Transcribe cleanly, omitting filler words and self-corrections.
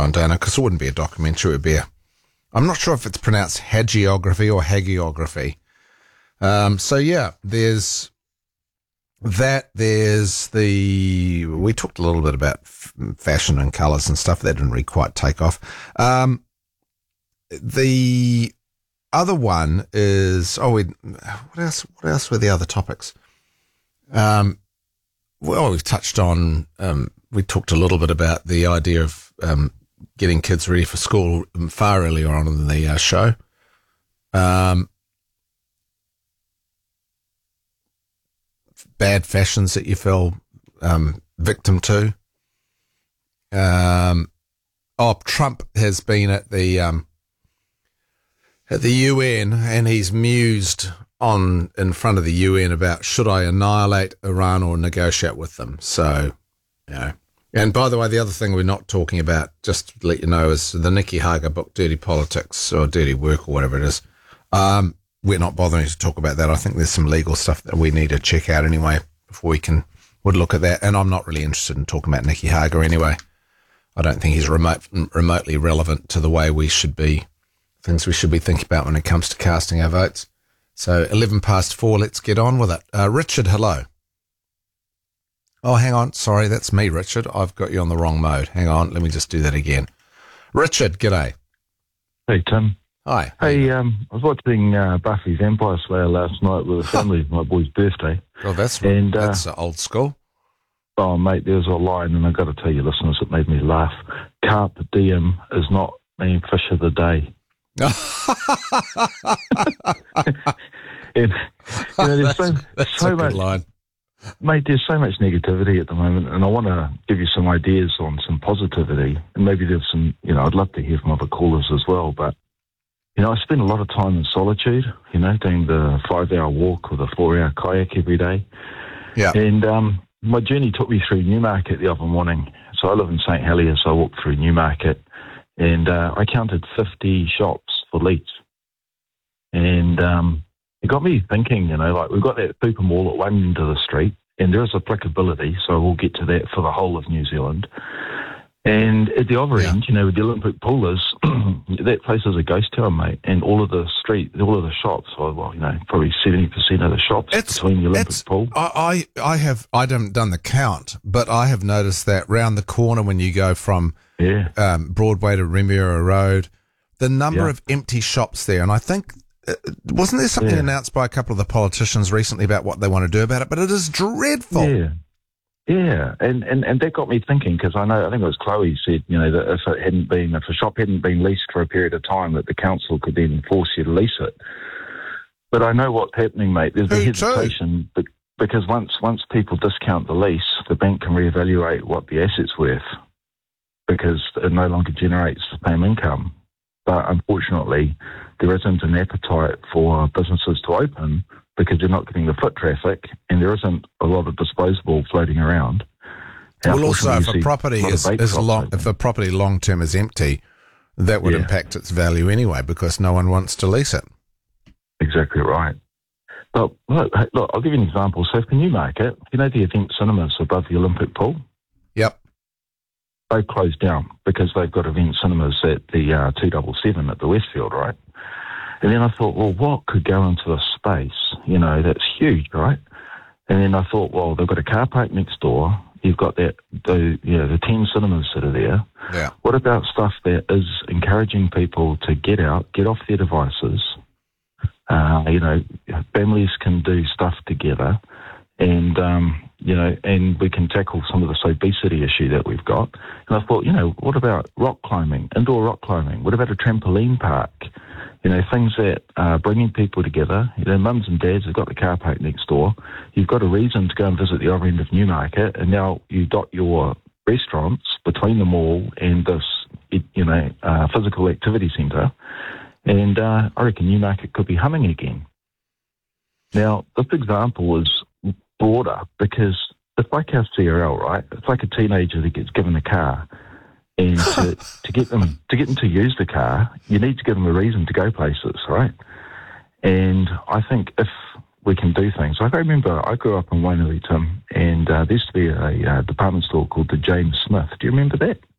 John Dana, because it wouldn't be a documentary, it would be I'm not sure if it's pronounced hagiography or hagiography. So yeah, there's that. We talked a little bit about fashion and colours and stuff. That didn't really quite take off. The other one is, what else were the other topics? Well, we've touched on, we talked a little bit about the idea of getting kids ready for school far earlier on in the show. Bad fashions that you fell victim to. Trump has been at the UN, and he's mused in front of the UN about, should I annihilate Iran or negotiate with them? So, And by the way, the other thing we're not talking about, just to let you know, is the Nikki Hager book, Dirty Politics or Dirty Work or whatever it is. We're not bothering to talk about that. I think there's some legal stuff that we need to check out anyway before would look at that. And I'm not really interested in talking about Nikki Hager anyway. I don't think he's remotely relevant to the way things we should be thinking about when it comes to casting our votes. So 4:11, let's get on with it. Richard, hello. Oh, hang on. Sorry, that's me, Richard. I've got you on the wrong mode. Hang on. Let me just do that again. Richard, g'day. Hey, Tim. Hi. Hey, I was watching Buffy's Empire Slayer last night with the family for my boy's birthday. Oh, that's old school. Oh, mate, there's a line, and I've got to tell you, listeners, it made me laugh. Carpe diem is not named fish of the day. And, there's so much line. Mate, there's so much negativity at the moment, and I want to give you some ideas on some positivity, and maybe there's some, I'd love to hear from other callers as well, but, I spend a lot of time in solitude, doing the 5-hour walk or the 4-hour kayak every day. Yeah. And my journey took me through Newmarket the other morning. So I live in St Heliers, so I walked through Newmarket, and I counted 50 shops for Leeds. And it got me thinking, we've got that super mall at one end of the street, and there is applicability, so we'll get to that for the whole of New Zealand. And at the other end, with the Olympic pool is, that place is a ghost town, mate, and all of the shops, probably 70% of the shops between the Olympic pool. I haven't done the count, but I have noticed that round the corner when you go from Broadway to Remuera Road, the number of empty shops there, and I think, wasn't there something announced by a couple of the politicians recently about what they want to do about it? But it is dreadful. Yeah, and that got me thinking, because I think it was Chloe said, that if a shop hadn't been leased for a period of time, that the council could then force you to lease it. But I know what's happening, mate. There's a hesitation, because once people discount the lease, the bank can reevaluate what the asset's worth, because it no longer generates the same income. But unfortunately, there isn't an appetite for businesses to open because they're not getting the foot traffic, and there isn't a lot of disposable floating around. Well, also, if a property if a property long term is empty, that would impact its value anyway, because no one wants to lease it. Exactly right. But look, I'll give you an example. So for Newmarket, the event cinemas above the Olympic pool? Yep. They closed down because they've got event cinemas at the 277 at the Westfield, right? And then I thought, well, what could go into the space? That's huge, right? And then I thought, well, they've got a car park next door. You've got the 10 cinemas that are there. Yeah. What about stuff that is encouraging people to get out, get off their devices? Families can do stuff together, and and we can tackle some of this obesity issue that we've got. And I thought, what about rock climbing, indoor rock climbing? What about a trampoline park? Things that are bringing people together. Mums and dads have got the car park next door. You've got a reason to go and visit the other end of Newmarket, and now you dot your restaurants between the mall and this, physical activity centre. And I reckon Newmarket could be humming again. Now, this example is broader because it's like our CRL, right? It's like a teenager that gets given a car. And to get them to use the car, you need to give them a reason to go places, right? And I think if we can do things, like I remember I grew up in Wainui, Tim, and there used to be a department store called the James Smith. Do you remember that?